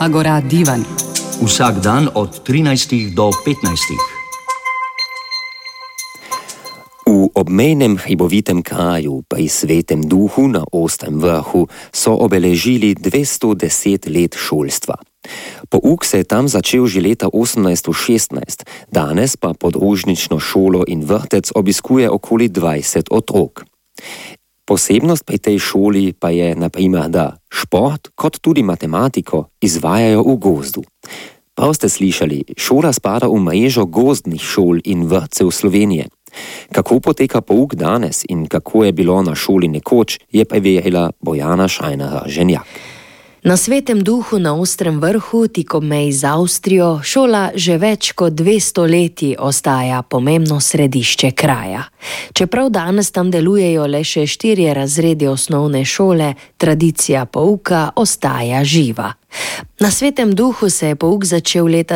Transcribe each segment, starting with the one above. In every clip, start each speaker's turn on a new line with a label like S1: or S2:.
S1: Agora Divan.
S2: Vsak dan od 13 do 15.
S3: V obmejnem hribovitem kraju pri Svetem Duhu na Ostrem vrhu so obeležili 210 let šolstva. Pouk se je tam začel že leta 1816, danes pa podružnično šolo in vrtec obiskuje okoli 20 otrok. Posebnost pri tej šoli pa je, na primer, da šport kot tudi matematiko izvajajo v gozdu. Prav ste slišali, šola spada v mrežo gozdnih šol in vrtcev Slovenije. Kako poteka pouk danes in kako je bilo na šoli nekoč, je preverila Bojana Šajnera-Ženjak.
S4: Na Svetem Duhu na Ostrem vrhu, tik ob meji z Avstrijo, šola že več kot 200 leti ostaja pomembno središče kraja. Čeprav danes tam delujejo le še 4 razredi osnovne šole, tradicija pouka ostaja živa. Na Svetem Duhu se je pouk začel leta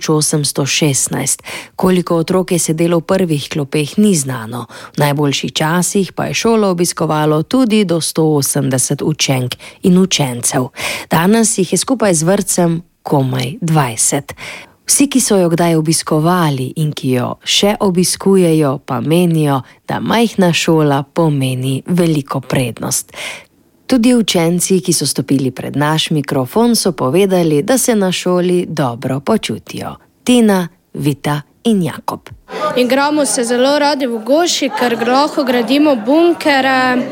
S4: 1816. Koliko otrok je sedelo v prvih klopeh, ni znano. V najboljših časih pa je šolo obiskovalo tudi do 180 učenk in učencev. Danes jih je skupaj z vrtcem komaj 20. Vsi, ki so jo kdaj obiskovali in ki jo še obiskujejo, pa menijo, da majhna šola pomeni veliko prednost. Tudi učenci, ki so stopili pred naš mikrofon, so povedali, da se na šoli dobro počutijo. Tina, Vita in Jakob.
S5: Igramo se zelo radi v goši, ker lahko gradimo bunkere,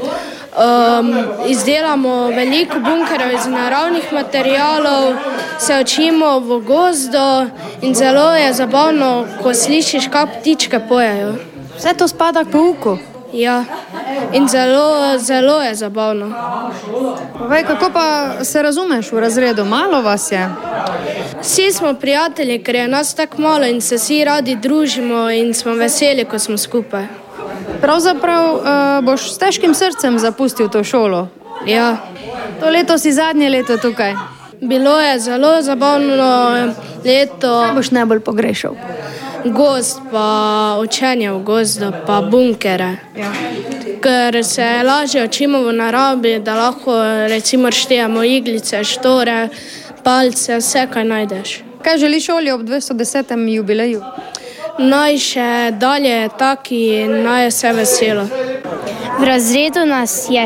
S5: izdelamo veliko bunkerov iz naravnih materialov, se učimo v gozdu in zelo je zabavno, ko slišiš, kako ptičke pojejo.
S6: Vse to spada k pouku?
S5: Ja, in zelo je zabavno.
S6: Povej, kako pa se razumeš v razredu? Malo vas je?
S5: Vsi smo prijatelji, ker je nas tako malo in se vsi radi družimo in smo veseli, ko smo skupaj.
S6: Pravzaprav boš s težkim srcem zapustil to šolo?
S5: Ja.
S6: To leto si zadnje leto tukaj?
S5: Bilo je zelo zabavno leto.
S6: Kaj boš najbolj pogrešal?
S5: Gozd, pa učenje v gozdu, pa bunkere.
S6: Ja.
S5: Ker se lažje učimo v naravi, da lahko recimo štejemo iglice, štore, palce, vse, kaj najdeš.
S6: Kaj želiš šoli ob 210. jubileju?
S5: Naj še dalje taki, naj je vse veselo.
S7: V razredu nas je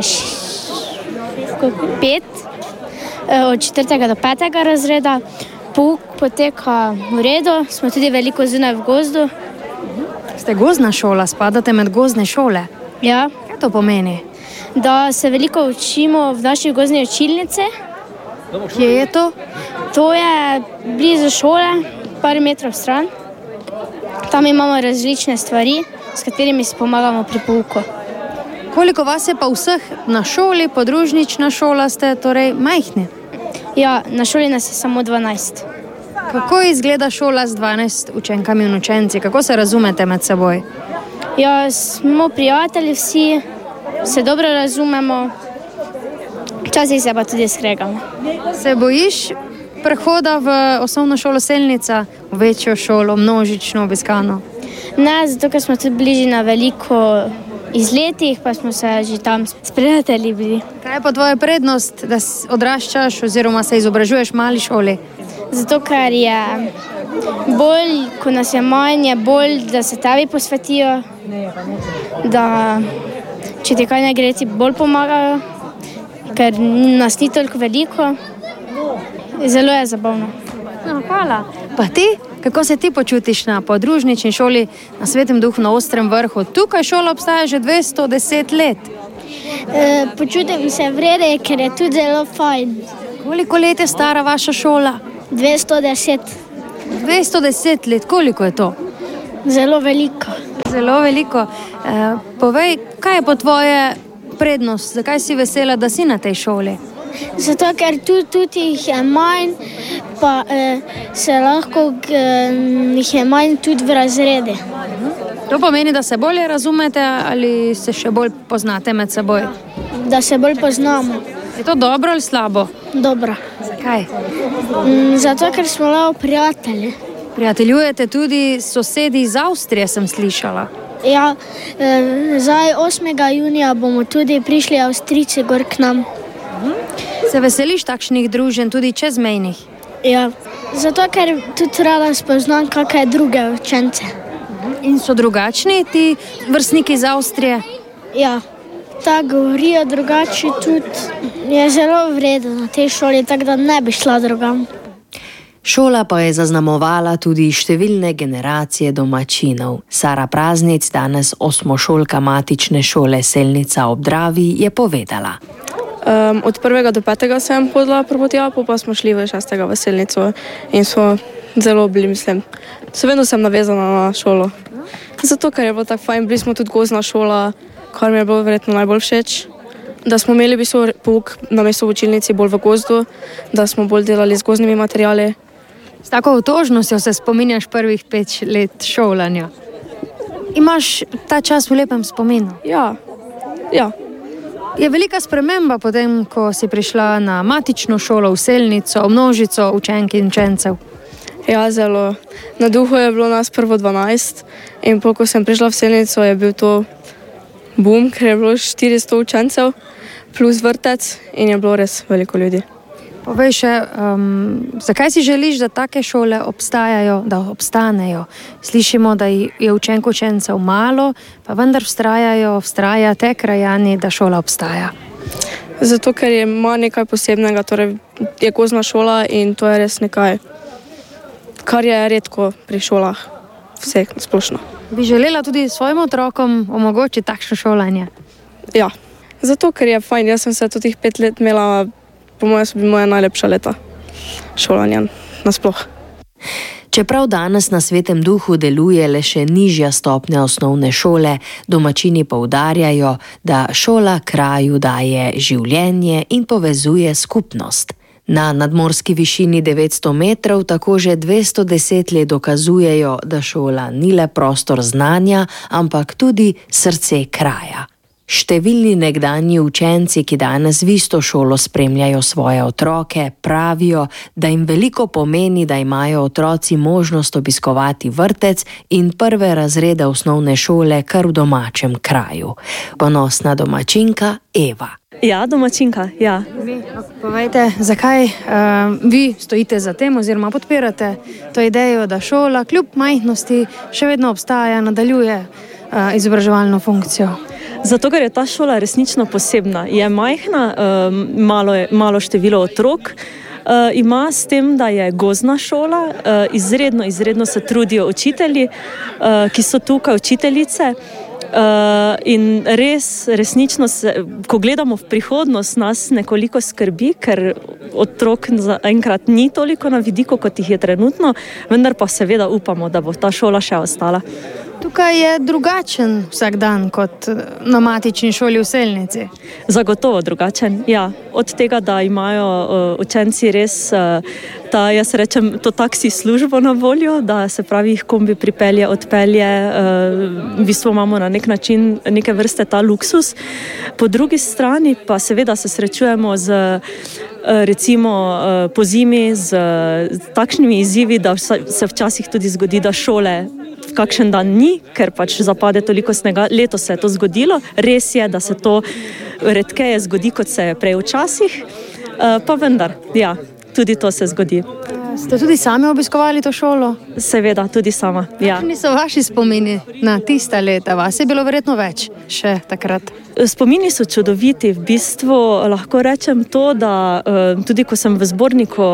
S7: 5, od 4. do 5. razreda. Pouk poteka v redu, smo tudi veliko zunaj v gozdu.
S6: Ste gozdna šola, spadate med gozdne šole?
S7: Ja.
S6: Kaj to pomeni?
S7: Da se veliko učimo v naši gozdni učilnici.
S6: Kje je to?
S7: To je blizu šole, par metrov stran. Tam imamo različne stvari, s katerimi si pomagamo pri pouku.
S6: Koliko vas je pa vseh na šoli, podružnična šola, ste torej majhni?
S7: Ja, na šoli nas je samo 12.
S6: Kako izgleda šola z 12 učenkami in učenci? Kako se razumete med seboj?
S7: Ja, smo prijatelji vsi, se dobro razumemo, včasih se pa tudi skregamo.
S6: Se bojiš prehoda v osnovno šolo Selnica, v večjo šolo, množično obiskano?
S7: Ne, zato ker smo tudi bližje na veliko izletih, pa smo se že tam s prijatelji bili.
S6: Kaj je pa tvoja prednost, da odraščaš oziroma se izobražuješ v mali šoli?
S7: Zato, ker je bolj, ko nas je manj, je bolj, da se tebi posvetijo, da če ti kaj ne gre, ti bolj pomagajo, ker nas ni toliko veliko. Zelo je zabavno.
S6: No, hvala. Pa ti? Kako se ti počutiš na podružnični šoli na Svetem Duhu na Ostrem vrhu? Tukaj šola obstaja že 210 let.
S8: Počutim se vrede, ker je tudi zelo fajn.
S6: Koliko let je stara vaša šola?
S8: 210.
S6: 210 let, koliko je to?
S8: Zelo veliko.
S6: Zelo veliko. Povej, kaj je po tvoje prednost? Zakaj si vesela, da si na tej šoli?
S8: Zato, ker tudi jih je manj, pa se lahko jih je manj tudi v razredi.
S6: To pomeni, da se bolje razumete ali se še bolj poznate med seboj?
S8: Da se bolj poznamo.
S6: Je to dobro ali slabo?
S8: Dobro.
S6: Zakaj?
S8: Zato, ker smo lahko prijatelji.
S6: Prijateljujete tudi sosedi iz Avstrije, sem slišala.
S8: Ja, zdaj 8. junija bomo tudi prišli Avstrijci gor k nam.
S6: Se veseliš takšnih druženj, tudi čezmejnih?
S8: Ja, zato ker tudi rada spoznam kakšne druge učence.
S6: In so drugačni ti vrstniki iz Avstrije?
S8: Ja, ta govorijo drugače tudi. Je zelo vredno na tej šoli, tako da ne bi šla drugam.
S4: Šola pa je zaznamovala tudi številne generacije domačinov. Sara Praznic, danes osmošolka matične šole Selnica ob Dravi, je povedala.
S5: Od 1. do 5. sem hodila proti Alpu, pa smo šli v 6. v Selnico in smo zelo bili, mislim. Vedno sem navezana na šolo. Zato, ker je bilo tako fajn, bili smo tudi gozdna šola, kar mi je bilo verjetno najbolj všeč. Da smo imeli pouk namesto v učilnici bolj v gozdu, da smo bolj delali z gozdnimi materiali.
S6: S tako otožnostjo se spominjaš prvih 5 let šolanja. Imaš ta čas v lepem spominu?
S5: Ja.
S6: Je velika sprememba potem, ko si prišla na matično šolo v Selnico, množico učenk in učencev?
S5: Ja, zelo. Na Duhu je bilo nas prvo 12 in ko sem prišla v Selnico, je bil to boom, ker je bilo 400 učencev plus vrtec in je bilo res veliko ljudi.
S6: Povej še, zakaj si želiš, da take šole obstajajo, da obstanejo? Slišimo, da je učencev malo, pa vendar vztrajate krajani, da šola obstaja.
S5: Zato, ker ima nekaj posebnega, torej je gozdna šola in to je res nekaj, kar je redko pri šolah, vse splošno.
S6: Bi želela tudi svojim otrokom omogočiti takšno šolanje?
S5: Ja, zato, ker je fajn. Jaz sem se tudi 5 let imela, po mojem so bili moja najlepša leta šolanja nasploh.
S4: Čeprav danes na Svetem Duhu deluje le še nižja stopnja osnovne šole, domačini poudarjajo, da šola kraju daje življenje in povezuje skupnost. Na nadmorski višini 900 metrov tako že 210 let dokazujejo, da šola ni le prostor znanja, ampak tudi srce kraja. Številni nekdanji učenci, ki danes v isto šolo spremljajo svoje otroke, pravijo, da jim veliko pomeni, da imajo otroci možnost obiskovati vrtec in prve razrede osnovne šole kar v domačem kraju. Ponosna domačinka Eva.
S1: Ja, domačinka, ja.
S6: Povejte, zakaj vi stojite za tem oziroma podpirate to idejo, da šola kljub majhnosti še vedno obstaja, nadaljuje izobraževalno funkcijo?
S1: Zato, ker je ta šola resnično posebna. Je majhna, malo število otrok, ima s tem, da je gozdna šola, izredno se trudijo učitelji, ki so tukaj, učiteljice. In resnično ko gledamo v prihodnost, nas nekoliko skrbi, ker otrok zaenkrat ni toliko na vidiku, kot jih je trenutno, vendar pa seveda upamo, da bo ta šola še ostala.
S6: Tukaj je drugačen vsak dan kot na matični šoli v Selnici.
S1: Zagotovo drugačen, ja. Od tega, da imajo učenci res jaz rečem, to taksi službo na voljo, da se pravi, jih kombi pripelje, odpelje, v bistvu imamo na nek način neke vrste ta luksus. Po drugi strani pa seveda se srečujemo z recimo po zimi z takšnimi izzivi, da se včasih tudi zgodi, da šole kakšen dan ni, ker pač zapade toliko snega. Letos se je to zgodilo. Res je, da se to redkeje zgodi, kot se je prej včasih. Pa vendar, ja, tudi to se zgodi.
S6: Ste tudi sami obiskovali to šolo?
S1: Seveda, tudi sama, ja.
S6: Kakšni so vaši spomini na tista leta? Vas je bilo verjetno več še takrat.
S1: Spomini so čudoviti. V bistvu lahko rečem to, da tudi ko sem v zborniku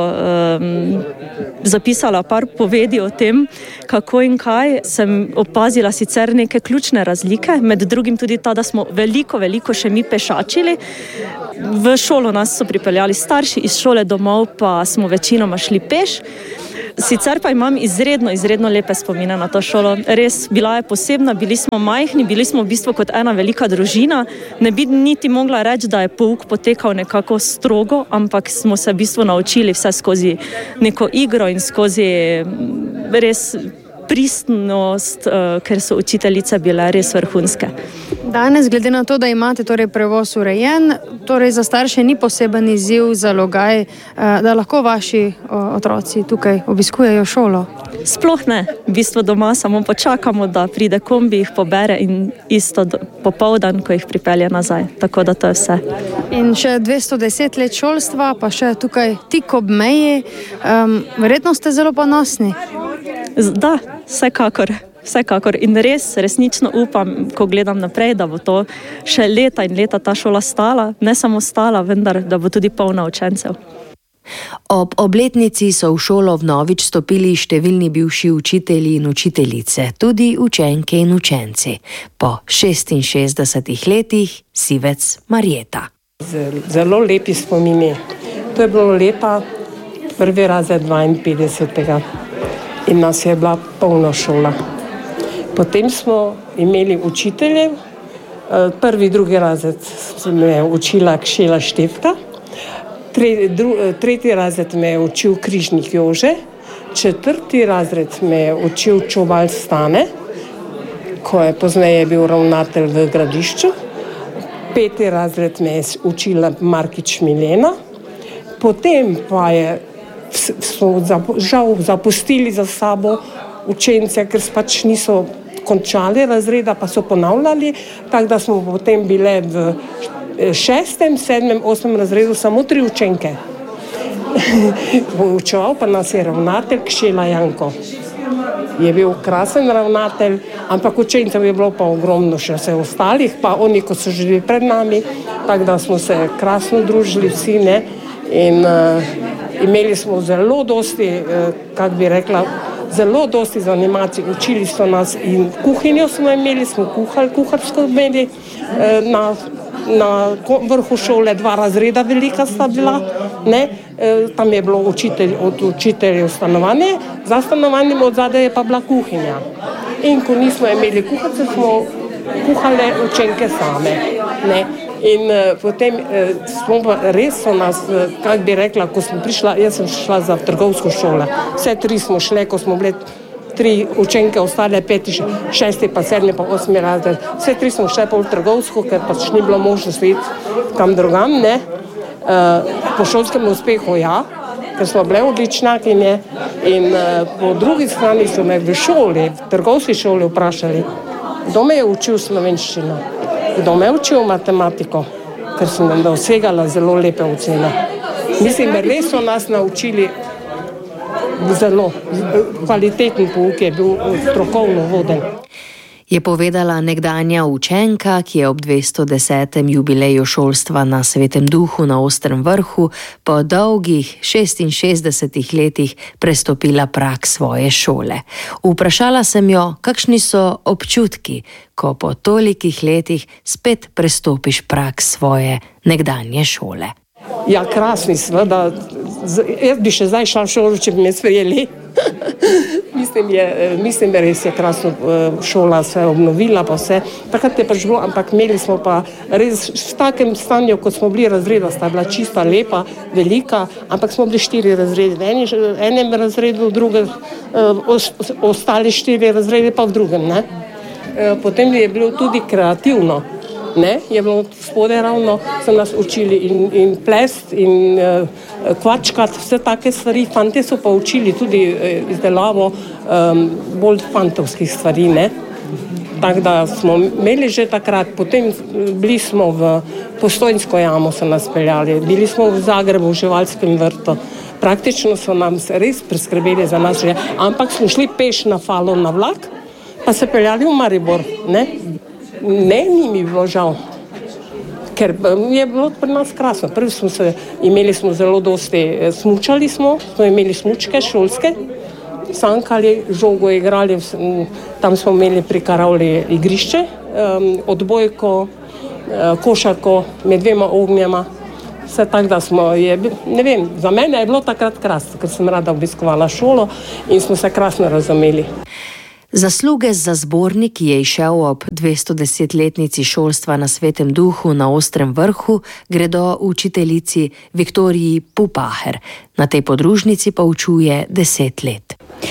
S1: zapisala par povedi o tem, kako in kaj, sem opazila sicer neke ključne razlike, med drugim tudi ta, da smo veliko še mi pešačili. V šolo nas so pripeljali starši, iz šole domov pa smo večinoma šli peš. Sicer pa imam izredno lepe spomine na to šolo. Res, bila je posebna, bili smo majhni, bili smo v bistvu kot ena velika družina. Ne bi niti mogla reči, da je pouk potekal nekako strogo, ampak smo se v bistvu naučili vse skozi neko igro in skozi res pristnost, ker so učiteljice bile res vrhunske.
S6: Danes, glede na to, da imate torej prevoz urejen, torej za starše ni poseben izziv, zalogaj, da lahko vaši otroci tukaj obiskujejo šolo?
S1: Sploh ne. V bistvu doma samo počakamo, da pride kombi, jih pobere in isto popoldan, ko jih pripelje nazaj. Tako da to je vse.
S6: In še 210 let šolstva, pa še tukaj tik ob meji. Verjetno ste zelo ponosni.
S1: Da, vsekakor. In resnično upam, ko gledam naprej, da bo to še leta in leta ta šola stala. Ne samo stala, vendar da bo tudi polna učencev.
S4: Ob obletnici so v šolo vnovič stopili številni bivši učitelji in učiteljice, tudi učenke in učenci. Po 66 letih Sivec Marjeta.
S9: Zelo lepi spomini. To je bilo leta 1. razred 52. In nas je bila polna šola. Potem smo imeli učitelje, 1., 2. razred me je učila Kšela Štefka, 3. razred me je učil Križnik Jože, 4. razred me je učil Čoval Stane, ko je pozneje bil ravnatelj v Gradišču, 5. razred me je učila Markič Milena, potem pa smo žal zapustili za sabo učence, ker pač niso končali razreda, pa so ponavljali, tako da smo potem bile v 6., 7., 8. razredu samo 3 učenke. Učeval pa nas je ravnatelj Kšela Janko. Je bil krasen ravnatelj, ampak učencev je bilo pa ogromno še vse ostalih, pa oni, ko so živeli pred nami, tako da smo se krasno družili vsi, ne, in imeli smo zelo dosti, kako bi rekla, zelo dosti zanimacij. Učili so nas in kuhinjo smo imeli, smo kuharsko imeli, na vrhu šole 2 razreda velika sta bila, ne, tam je bilo od učiteljev stanovanje, za stanovanjem odzadaj je pa bila kuhinja. In ko nismo imeli kuharce, smo kuhale učenke same, ne. In potem smo pa res so nas, kako bi rekla, ko smo prišla, jaz sem šla za trgovsko šolo, vse 3 smo šle, ko smo bile 3 učenke, ostale 5., 6., pa 7., pa 8. razred, vse 3 smo šle pa v trgovsko, ker pač ni bilo možnosti iti kam drugam, ne. Po šolskem uspehu, ja, ker smo bile odličnakinje in po drugi strani so me v šoli, v trgovski šoli vprašali, kdo me je učil slovenščino. Kdo me je učil matematiko, ker sem nam dosegala zelo lepe ocene. Mislim, res so nas naučili zelo kvaliteten pouk, je bil strokovno voden.
S4: Je povedala nekdanja učenka, ki je ob 210. jubileju šolstva na Svetem Duhu na Ostrem Vrhu po dolgih 66 letih prestopila prag svoje šole. Vprašala sem jo, kakšni so občutki, ko po tolikih letih spet prestopiš prag svoje nekdanje šole.
S9: Ja, krasni, seveda. Jaz bi še zdaj šla v šolo, če bi me sprejeli. Mislim, da res je krasno, šola se obnovila, pa vse. Takrat je pač bilo, ampak imeli smo pa res v takem stanju, kot smo bili razreda, sta bila čista, lepa, velika, ampak smo bili 4 razredi, v enem razredu, v drugem, ostali 4 razredi pa v drugem, ne. Potem je bilo tudi kreativno. Ne, je bilo spodaj ravno, so nas učili in plest in kvačkat, vse take stvari. Fante so pa učili tudi izdelavo bolj fantovskih stvari, ne. Tako da smo imeli že takrat, potem bili smo v Postojnsko jamo, so nas peljali, bili smo v Zagrebu v živalskem vrtu. Praktično so nam res priskrbeli za nas, ampak smo šli peš na falo na vlak, pa se peljali v Maribor, ne. Ne, ni mi bilo žal, ker je bilo pri nas krasno. Prvi imeli smo zelo dosti, smučali smo imeli smučke šolske, sankali, žogo igrali, tam smo imeli pri Karavli igrišče, odbojko, košarko med 2 ognjema, vse tako, da smo, ne vem, za mene je bilo takrat krasno, ker sem rada obiskovala šolo in smo se krasno razumeli.
S4: Zasluge za zbornik, ki je izšel ob 210-letnici šolstva na Svetem Duhu na Ostrem Vrhu, gredo učiteljici Viktoriji Pupaher. Na tej podružnici poučuje 10 let.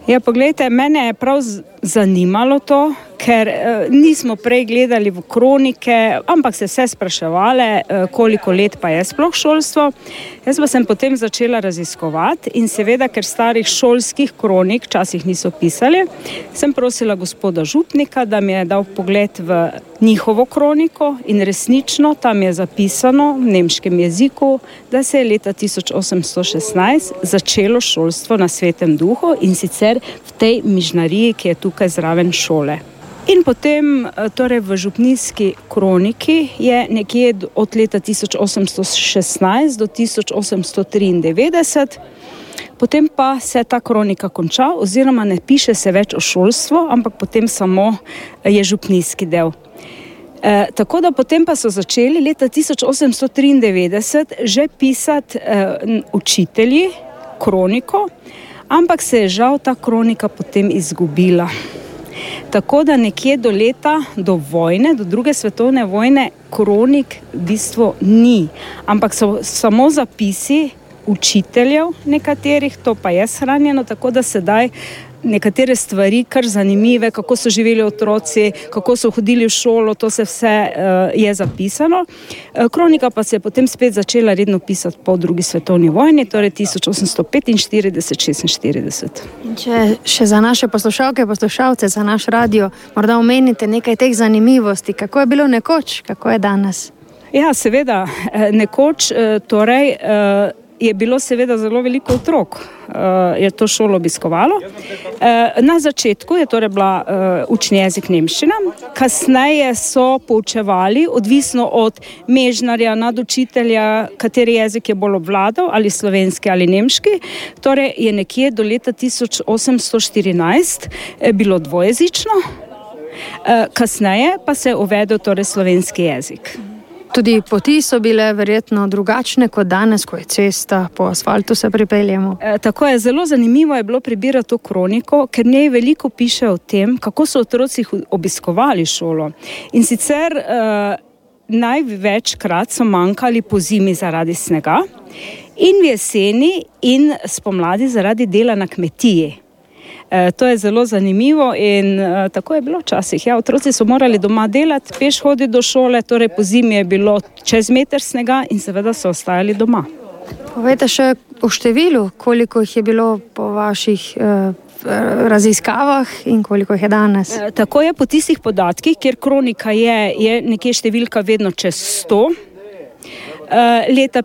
S10: Ja, poglejte, mene je prav zanimalo to, ker nismo prej gledali v kronike, ampak se vse spraševali, koliko let pa je sploh šolstvo. Jaz pa sem potem začela raziskovati in seveda, ker starih šolskih kronik včasih niso pisali, sem prosila gospoda župnika, da mi je dal pogled v njihovo kroniko in resnično tam je zapisano v nemškem jeziku, da se je leta 1816 začelo šolstvo na Svetem Duhu in sicer v tej mižnariji, ki je tukaj zraven šole. In potem, torej v župnijski kroniki je nekje od leta 1816 do 1893, potem pa se ta kronika konča, oziroma ne piše se več o šolstvu, ampak potem samo je župnijski del. Tako da potem pa so začeli leta 1893 že pisati učitelji kroniko, ampak se je žal ta kronika potem izgubila. Tako da nekje do vojne, do druge svetovne vojne, kronik v bistvu ni, ampak so samo zapisi učiteljev nekaterih, to pa je shranjeno, tako da sedaj nekatere stvari kar zanimive, kako so živeli otroci, kako so hodili v šolo, to se vse je zapisano. Kronika pa se je potem spet začela redno pisati po drugi svetovni vojni, torej 1845-46.
S6: Če še za naše poslušalke, poslušalce, za naš radio, morda omenite nekaj teh zanimivosti, kako je bilo nekoč, kako je danes?
S10: Ja, seveda, nekoč torej je bilo seveda zelo veliko otrok, je to šolo obiskovalo. Na začetku je torej bila učni jezik nemščina, kasneje so poučevali, odvisno od mežnarja, nadučitelja, kateri jezik je bolj obvladal, ali slovenski ali nemški. Torej je nekje do leta 1814 bilo dvojezično, kasneje pa se je uvedel torej slovenski jezik.
S6: Tudi poti so bile verjetno drugačne kot danes, ko je cesta, po asfaltu se pripeljemo.
S10: Tako je, zelo zanimivo je bilo prebirati to kroniko, ker njej veliko piše o tem, kako so otroci obiskovali šolo. In sicer največkrat so manjkali po zimi zaradi snega in v jeseni in spomladi zaradi dela na kmetiji. To je zelo zanimivo in tako je bilo včasih. Ja, otroci so morali doma delati, peš hoditi do šole, torej po zimi je bilo čez meter snega in seveda so ostajali doma.
S6: Povejte še o številu, koliko jih je bilo po vaših raziskavah in koliko jih je danes?
S10: Tako je po tistih podatkih, kjer kronika je nekje številka vedno čez 100. Leta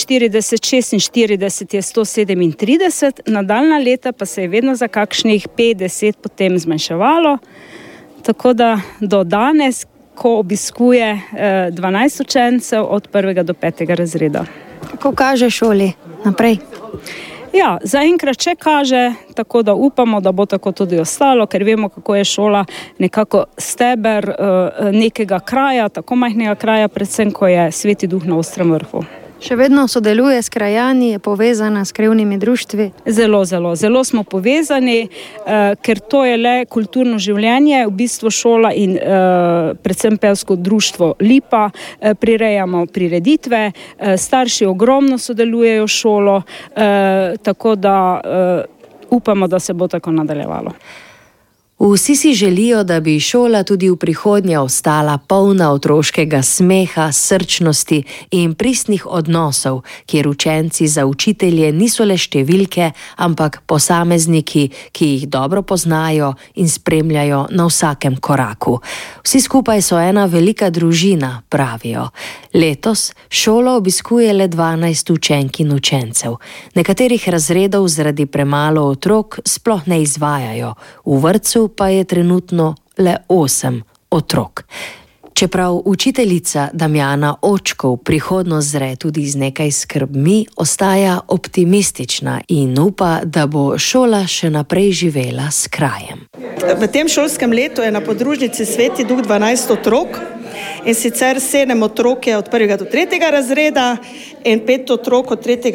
S10: 45-46 je 137, nadaljna leta pa se je vedno za kakšnih 5-10 potem zmanjševalo, tako da do danes, ko obiskuje 12 učencev od 1. do 5. razreda.
S6: Kako kaže šoli naprej?
S10: Ja, zaenkrat še kaže, tako da upamo, da bo tako tudi ostalo, ker vemo, kako je šola nekako steber nekega kraja, tako majhnega kraja, predvsem, ko je Sveti Duh na Ostrem Vrhu.
S6: Še vedno sodeluje s krajani, je povezana s krajevnimi društvi?
S10: Zelo smo povezani, ker to je le kulturno življenje, v bistvu šola in predvsem pevsko društvo Lipa, prirejamo prireditve, starši ogromno sodelujejo s šolo, tako da upamo, da se bo tako nadaljevalo.
S4: Vsi si želijo, da bi šola tudi v prihodnje ostala polna otroškega smeha, srčnosti in pristnih odnosov, kjer učenci za učitelje niso le številke, ampak posamezniki, ki jih dobro poznajo in spremljajo na vsakem koraku. Vsi skupaj so ena velika družina, pravijo. Letos šolo obiskuje le 12 učenk in učencev. Nekaterih razredov zaradi premalo otrok sploh ne izvajajo. V vrtcu pa je trenutno le 8 otrok. Čeprav učiteljica Damjana Očkov prihodno zre tudi z nekaj skrbmi, ostaja optimistična in upa, da bo šola še naprej živela s krajem.
S11: V tem šolskem letu je na podružnici Sveti Duh 12 otrok, in sicer 7 otrok je od 1. do 3. razreda in 5 otrok od 4.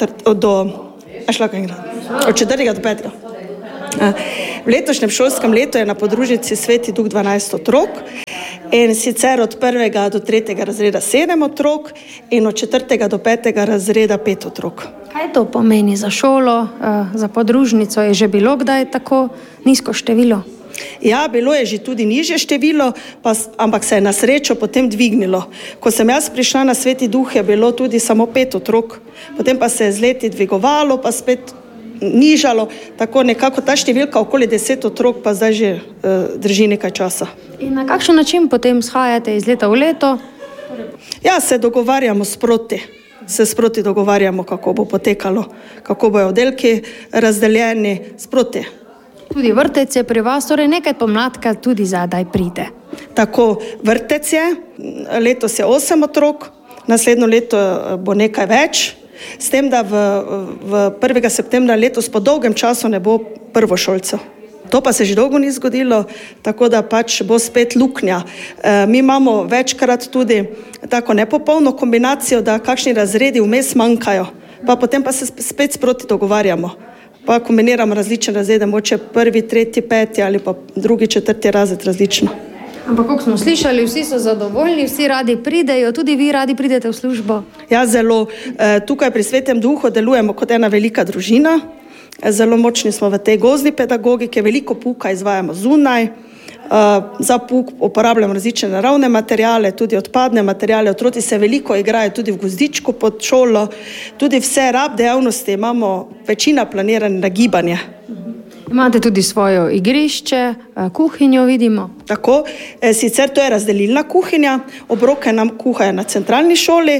S11: do 5. V letošnjem šolskem letu je na podružnici Sveti Duh 12 otrok in sicer od 1. do 3. razreda 7 otrok in od 4. do 5. razreda 5 otrok.
S6: Kaj to pomeni za šolo, za podružnico? Je že bilo kdaj tako nizko število?
S11: Ja, bilo je že tudi nižje število, ampak se je na srečo potem dvignilo. Ko sem jaz prišla na Sveti Duh, je bilo tudi samo 5 otrok, potem pa se je z leti dvigovalo, pa spet nižalo, tako nekako ta številka okoli 10 otrok pa zdaj že drži nekaj časa.
S6: In na kakšen način potem shajate iz leta v leto?
S11: Ja, se dogovarjamo sproti dogovarjamo, kako bo potekalo, kako bojo oddelki razdeljeni sproti.
S6: Tudi vrtec je pri vas, torej nekaj pomladka tudi zadaj pride.
S11: Tako, vrtec je, letos je 8 otrok, naslednjo leto bo nekaj več, s tem, da v 1. septembra letos po dolgem času ne bo prvošolcev. To pa se že dolgo ni zgodilo, tako da pač bo spet luknja. Mi imamo večkrat tudi tako nepopolno kombinacijo, da kakšni razredi vmes manjkajo, pa potem pa se spet sproti dogovarjamo. Pa kombiniramo različne razrede, moče 1., 3., 5. ali pa 2., 4. razred različno.
S6: Ampak kako smo slišali, vsi so zadovoljni, vsi radi pridejo, tudi vi radi pridete v službo?
S11: Ja, zelo. Tukaj pri Svetem Duhu delujemo kot ena velika družina. Zelo močni smo v tej gozdni pedagogiki, veliko pouka izvajamo zunaj. Za pouk uporabljamo različne naravne materiale, tudi odpadne materiale. Otroci se veliko igrajo tudi v gozdičku pod šolo. Tudi vse rab dejavnosti imamo večina planirane na gibanje.
S6: Imate tudi svojo igrišče, kuhinjo vidimo.
S11: Tako, sicer to je razdelilna kuhinja, obroke nam kuhajo na centralni šoli,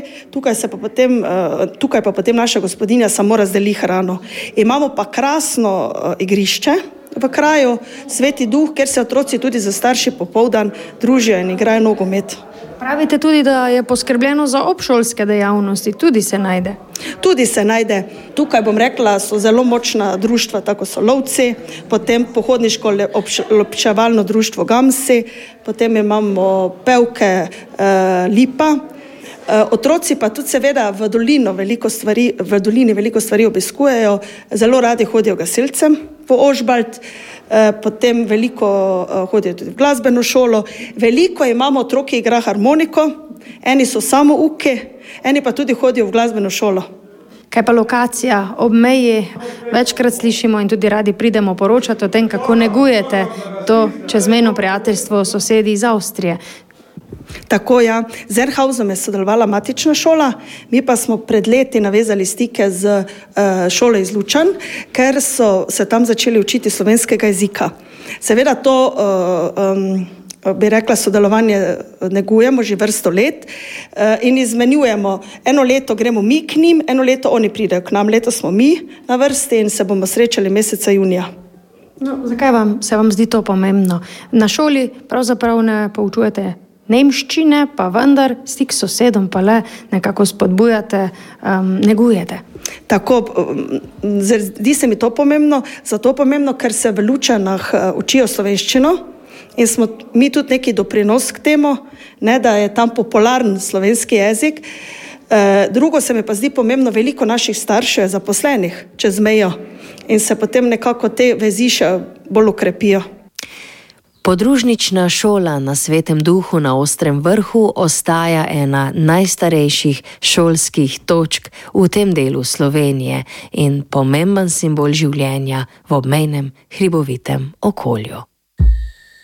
S11: tukaj pa potem naša gospodinja samo razdeli hrano. Imamo pa krasno igrišče v kraju Sveti Duh, kjer se otroci tudi za starši popoldan družijo in igrajo nogomet.
S6: Pravite tudi, da je poskrbljeno za obšolske dejavnosti, tudi se najde.
S11: Tudi se najde. Tukaj bom rekla, so zelo močna društva, tako so lovci, potem pohodniško občevalno društvo Gamsi, potem imamo pevke Lipa. Otroci pa tudi seveda v dolini veliko stvari obiskujejo, zelo radi hodijo gasilcem po Ožbalt, potem veliko hodijo tudi v glasbeno šolo, veliko imamo otrok, ki igra harmoniko, eni so samo uki, eni pa tudi hodijo v glasbeno šolo.
S6: Kaj pa lokacija ob meji? Večkrat slišimo in tudi radi pridemo poročati o tem, kako negujete to čezmejno prijateljstvo sosedi iz Avstrije.
S11: Tako, ja. Z Erhausom je sodelovala matična šola, mi pa smo pred leti navezali stike z šolo iz Lučan, ker so se tam začeli učiti slovenskega jezika. Seveda to, bi rekla, sodelovanje negujemo že vrsto let in izmenjujemo. Eno leto gremo mi k njim, eno leto oni pridejo k nam, leto smo mi na vrsti in se bomo srečali meseca junija.
S6: No, zakaj se vam zdi to pomembno? Na šoli pravzaprav ne poučujete nemščine, pa vendar stik s sosedom pa le nekako spodbujate, negujete.
S11: Tako, zdi se mi to pomembno, zato pomembno, ker se v Lučanah učijo slovenščino in smo mi tudi neki doprinos k temu, ne, da je tam popularen slovenski jezik. Drugo se mi pa zdi pomembno, veliko naših staršev je zaposlenih čez mejo in se potem nekako te vezi še bolj ukrepijo.
S4: Podružnična šola na Svetem Duhu na Ostrem Vrhu ostaja ena najstarejših šolskih točk v tem delu Slovenije in pomemben simbol življenja v obmejnem hribovitem okolju.